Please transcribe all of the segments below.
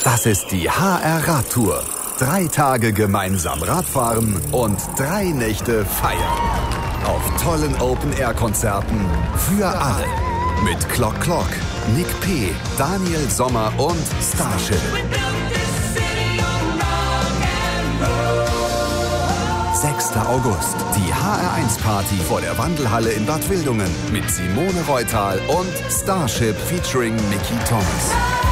Das ist die HR-Radtour. 3 Tage gemeinsam Radfahren und 3 Nächte feiern. Auf tollen Open-Air-Konzerten für alle. Mit Clock Clock, Nick P., Daniel Sommer und Starship. 6. August, die HR1-Party vor der Wandelhalle in Bad Wildungen mit Simone Reutal und Starship featuring Nicky Thomas.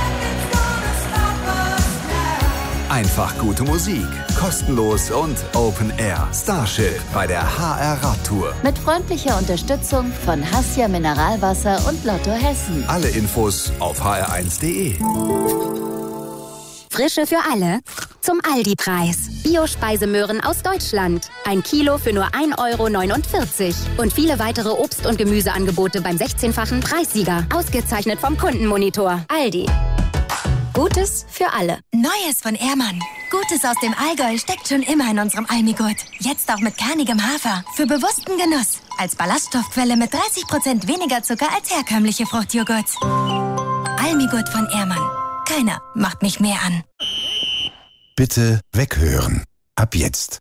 Einfach gute Musik, kostenlos und Open Air. Starship bei der HR-Radtour. Mit freundlicher Unterstützung von Hassia Mineralwasser und Lotto Hessen. Alle Infos auf hr1.de. Frische für alle zum Aldi-Preis. Bio-Speisemöhren aus Deutschland. 1 Kilo für nur 1,49 €. Und viele weitere Obst- und Gemüseangebote beim 16-fachen Preissieger. Ausgezeichnet vom Kundenmonitor. Aldi. Gutes für alle. Neues von Ehrmann. Gutes aus dem Allgäu steckt schon immer in unserem Almigurt. Jetzt auch mit kernigem Hafer. Für bewussten Genuss. Als Ballaststoffquelle mit 30% weniger Zucker als herkömmliche Fruchtjoghurts. Almigurt von Ehrmann. Keiner macht mich mehr an. Bitte weghören. Ab jetzt.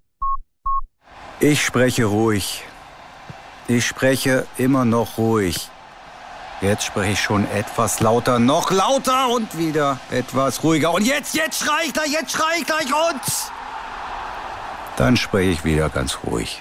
Ich spreche ruhig. Ich spreche immer noch ruhig. Jetzt spreche ich schon etwas lauter, noch lauter und wieder etwas ruhiger. Und jetzt schrei ich gleich und... Dann spreche ich wieder ganz ruhig.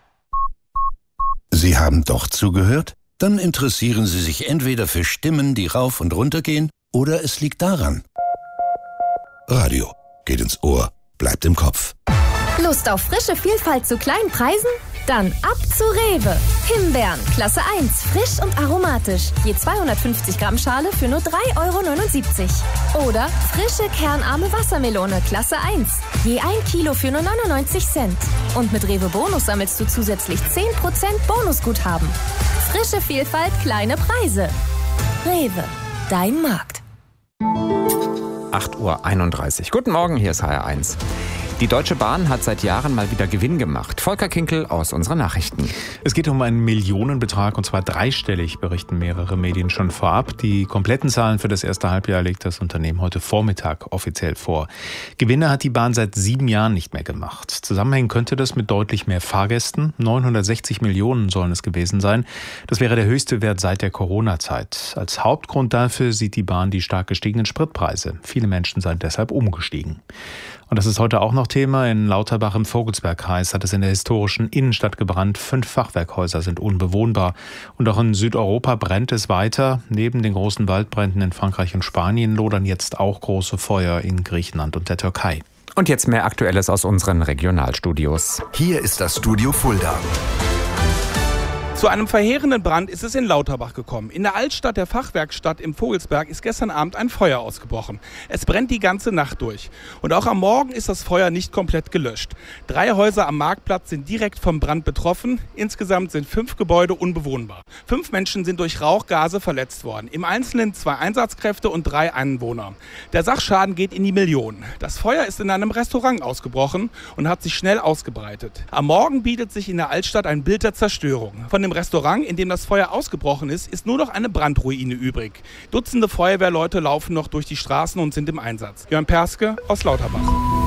Sie haben doch zugehört? Dann interessieren Sie sich entweder für Stimmen, die rauf und runter gehen, oder es liegt daran. Radio geht ins Ohr, bleibt im Kopf. Lust auf frische Vielfalt zu kleinen Preisen? Dann ab zu Rewe. Himbeeren, Klasse 1, frisch und aromatisch. Je 250 Gramm Schale für nur 3,79 €. Oder frische kernarme Wassermelone, Klasse 1. Je 1 Kilo für nur 99 Cent. Und mit Rewe Bonus sammelst du zusätzlich 10% Bonusguthaben. Frische Vielfalt, kleine Preise. Rewe, dein Markt. 8:31 Uhr. Guten Morgen, hier ist HR1. Die Deutsche Bahn hat seit Jahren mal wieder Gewinn gemacht. Volker Kinkel aus unseren Nachrichten. Es geht um einen Millionenbetrag, und zwar dreistellig, berichten mehrere Medien schon vorab. Die kompletten Zahlen für das erste Halbjahr legt das Unternehmen heute Vormittag offiziell vor. Gewinne hat die Bahn seit 7 Jahren nicht mehr gemacht. Zusammenhängen könnte das mit deutlich mehr Fahrgästen. 960 Millionen sollen es gewesen sein. Das wäre der höchste Wert seit der Corona-Zeit. Als Hauptgrund dafür sieht die Bahn die stark gestiegenen Spritpreise. Viele Menschen seien deshalb umgestiegen. Und das ist heute auch noch Thema. In Lauterbach im Vogelsbergkreis hat es in der historischen Innenstadt gebrannt. 5 Fachwerkhäuser sind unbewohnbar. Und auch in Südeuropa brennt es weiter. Neben den großen Waldbränden in Frankreich und Spanien lodern jetzt auch große Feuer in Griechenland und der Türkei. Und jetzt mehr Aktuelles aus unseren Regionalstudios. Hier ist das Studio Fulda. Zu einem verheerenden Brand ist es in Lauterbach gekommen. In der Altstadt der Fachwerkstatt im Vogelsberg ist gestern Abend ein Feuer ausgebrochen. Es brennt die ganze Nacht durch. Und auch am Morgen ist das Feuer nicht komplett gelöscht. 3 Häuser am Marktplatz sind direkt vom Brand betroffen. Insgesamt sind 5 Gebäude unbewohnbar. 5 Menschen sind durch Rauchgase verletzt worden. Im Einzelnen 2 Einsatzkräfte und 3 Anwohner. Der Sachschaden geht in die Millionen. Das Feuer ist in einem Restaurant ausgebrochen und hat sich schnell ausgebreitet. Am Morgen bietet sich in der Altstadt ein Bild der Zerstörung. Von dem Restaurant, in dem das Feuer ausgebrochen ist nur noch eine Brandruine übrig. Dutzende Feuerwehrleute laufen noch durch die Straßen und sind im Einsatz. Jörn Perske aus Lauterbach.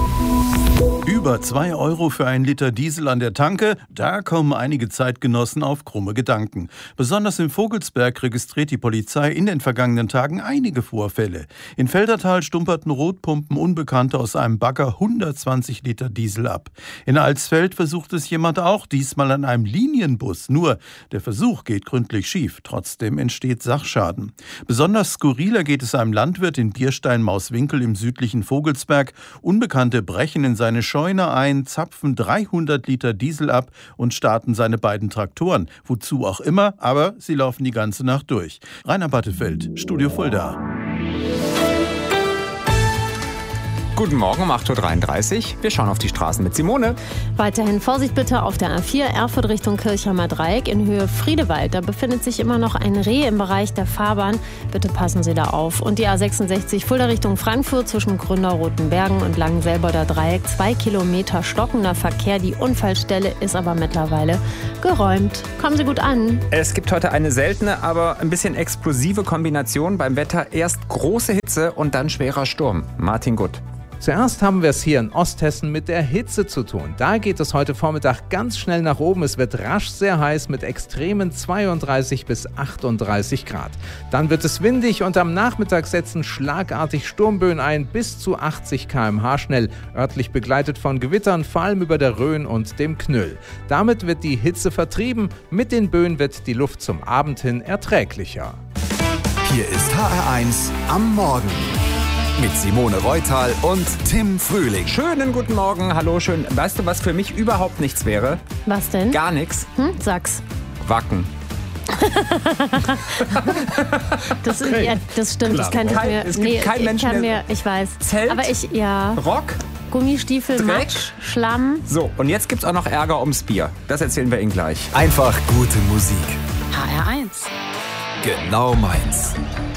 Über 2 € für 1 Liter Diesel an der Tanke, da kommen einige Zeitgenossen auf krumme Gedanken. Besonders im Vogelsberg registriert die Polizei in den vergangenen Tagen einige Vorfälle. In Feldertal stumperten Rotpumpen Unbekannte aus einem Bagger 120 Liter Diesel ab. In Alsfeld versucht es jemand auch, diesmal an einem Linienbus. Nur, der Versuch geht gründlich schief. Trotzdem entsteht Sachschaden. Besonders skurriler geht es einem Landwirt in Bierstein-Mauswinkel im südlichen Vogelsberg. Unbekannte brechen in seine Scheune ein, zapfen 300 Liter Diesel ab und starten seine beiden Traktoren. Wozu auch immer, aber sie laufen die ganze Nacht durch. Rainer Battefeld, Studio Fulda. Guten Morgen um 8.33 Uhr. Wir schauen auf die Straßen mit Simone. Weiterhin Vorsicht bitte auf der A4 Erfurt Richtung Kirchheimer Dreieck in Höhe Friedewald. Da befindet sich immer noch ein Reh im Bereich der Fahrbahn. Bitte passen Sie da auf. Und die A66 Fulda Richtung Frankfurt zwischen Grünau-Rotenbergen und Langenselboder Dreieck. 2 Kilometer stockender Verkehr. Die Unfallstelle ist aber mittlerweile geräumt. Kommen Sie gut an. Es gibt heute eine seltene, aber ein bisschen explosive Kombination beim Wetter. Erst große Hitze und dann schwerer Sturm. Martin Gutt. Zuerst haben wir es hier in Osthessen mit der Hitze zu tun. Da geht es heute Vormittag ganz schnell nach oben. Es wird rasch sehr heiß mit extremen 32 bis 38 Grad. Dann wird es windig und am Nachmittag setzen schlagartig Sturmböen ein, bis zu 80 km/h schnell, örtlich begleitet von Gewittern, vor allem über der Rhön und dem Knüll. Damit wird die Hitze vertrieben. Mit den Böen wird die Luft zum Abend hin erträglicher. Hier ist HR1 am Morgen. Mit Simone Reutal und Tim Frühling. Schönen guten Morgen, hallo, schön. Weißt du, was für mich überhaupt nichts wäre? Was denn? Gar nichts. Sag's. Wacken. Das stimmt. Das kann ich mir. Es gibt keinen Menschen, der... Ich weiß. Zelt? Aber Rock? Gummistiefel, Dreck? Matsch, Schlamm. So, und jetzt gibt's auch noch Ärger ums Bier. Das erzählen wir Ihnen gleich. Einfach gute Musik. HR1. Genau meins.